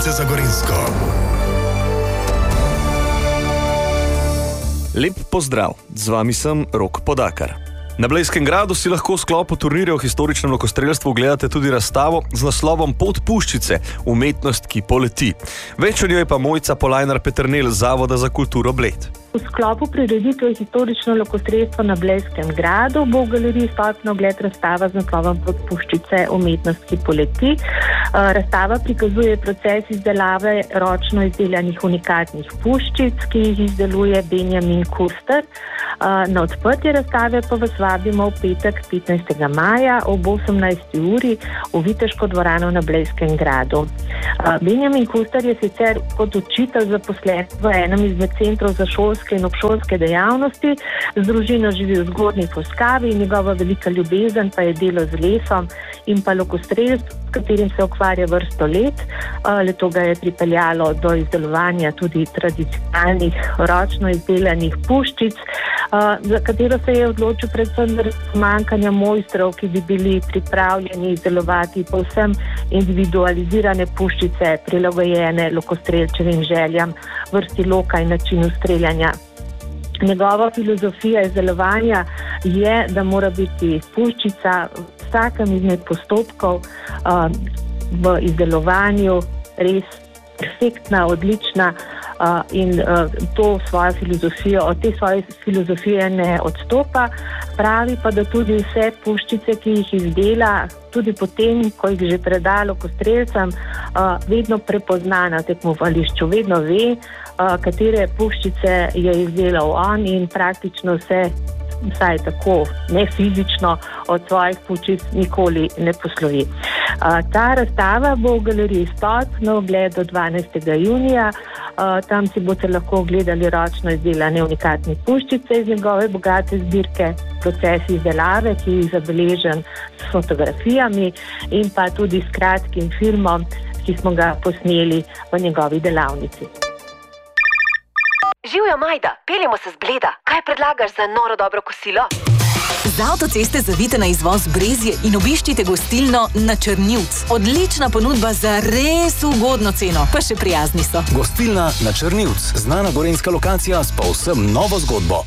novice za Gorenjsko. Lep pozdrav, z vami sem Rok Podakar. Na Blejskem gradu si lahko v sklopu turnirja o historičnem lokostrelstvu ogledate tudi razstavo z naslovom Pot puščice, umetnost, ki poleti. Več o njoj pa Mojca Polajnar-Peternelj z Zavoda za kulturo Bled. V sklopu prireditve historično lokostrelstvo na Blejskem gradu bo v galeriji Stolp na ogled razstava z naslovom Pot puščice, umetnost, ki poleti. Razstava prikazuje proces izdelave ročno izdelanih unikatnih puščic, ki jih izdeluje Benjamin Kuster. Na odprtje razstave pa vas vabimo v petek 15. maja ob 18. uri v Viteško dvorano na Blejskem gradu. Benjamin Kuster je sicer kot učitelj zaposlen v enem izmed centrov za šolske in obšolske dejavnosti, z družino živi v Zgornji Poskavi, njegova velika ljubezen pa je delo z lesom in pa lokostrelstvo, s katerim se ukvarja vrsto let. Leto ga je pripeljalo do izdelovanja tudi tradicionalnih ročno izdelanih puščic, za katero se je odločil predvsem zaradi pomanjkanja mojstrov, ki bi bili pripravljeni izdelovati povsem individualizirane puščice, prilagojene lokostrelčevim željam, vrsti loka in načinu streljanja. Njegova filozofija izdelovanja je, da mora biti puščica v vsakem izmed postopkov v izdelovanju res perfektna, odlična in to svojo filozofijo, od te svoje filozofije ne odstopa. Pravi pa, da tudi vse puščice, ki jih izdela, tudi potem, ko jih že preda lokostrelcem, vedno prepozna na tekmovališču, vedno ve, katere puščice je izdelal on in praktično se, vsaj tako, ne fizično, od svojih puščic nikoli ne poslovi. Ta razstava bo v galeriji Stolp na ogled do 12. junija. Tam si boste lahko ogledali ročno izdelane unikatne puščice iz njegove bogate zbirke, proces izdelave, ki je zabeležen s fotografijami in pa tudi s kratkim filmom, ki smo ga posneli v njegovi delavnici. Živjo, Majda, peljemo se z Bleda. Kaj predlagaš za noro dobro kosilo? Z avtoceste zavite na izvoz Brezje in obiščite gostilno Na Črnivc. Odlična ponudba za res ugodno ceno, pa še prijazni so. Gostilna Na Črnivc, znana gorenjska lokacija s povsem novo zgodbo.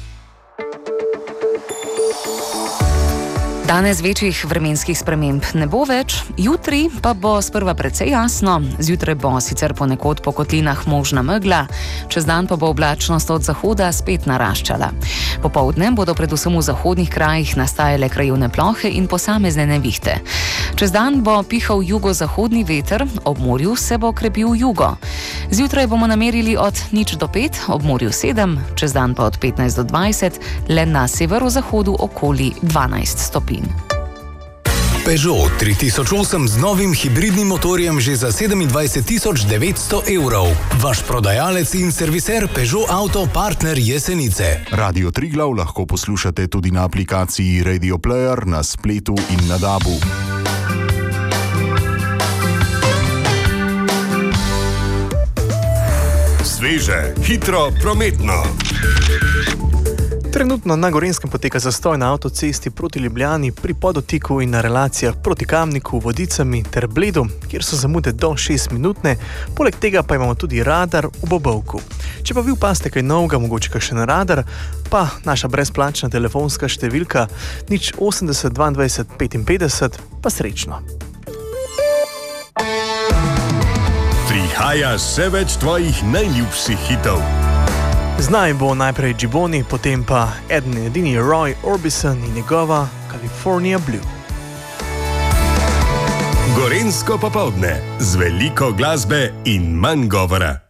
Danes večjih vremenskih sprememb ne bo več, jutri pa bo sprva precej jasno, zjutraj bo sicer ponekod po kotlinah možna megla, čez dan pa bo oblačnost od zahoda spet naraščala. Popoldne bodo predvsem v zahodnih krajih nastajale krajevne plohe in posamezne nevihte. Čez dan bo pihal jugozahodni veter, ob morju se bo krepil jugo. Zjutraj bomo namerili od 0 do 5, ob morju 7, čez dan pa od 15 do 20, le na severozahodu okoli 12 stopinj. Peugeot 3008 z novim hibridnim motorjem že za 27.900 €. Vaš prodajalec in serviser Peugeot Auto Partner Jesenice. Radio Triglav lahko poslušate tudi na aplikaciji Radio Player, na spletu in na DAB-u. Sveže, hitro, prometno. Trenutno na Gorenjskem poteka zastoj na avtocesti proti Ljubljani, pri Podotiku in na relacijah proti Kamniku, Vodicami ter Bledu, kjer so zamude do 6-minutne, poleg tega pa imamo tudi radar v Bobovku. Če pa vi opazite kaj novega, mogoče kakšen radar, pa naša brezplačna telefonska številka 080 22 55, pa srečno. Prihaja še več tvojih najljubših hitov. Z nami bo najprej Džiboni, potem pa eden edini Roy Orbison in njegova California Blue. Gorenjsko popoldne z veliko glasbe in manj govora.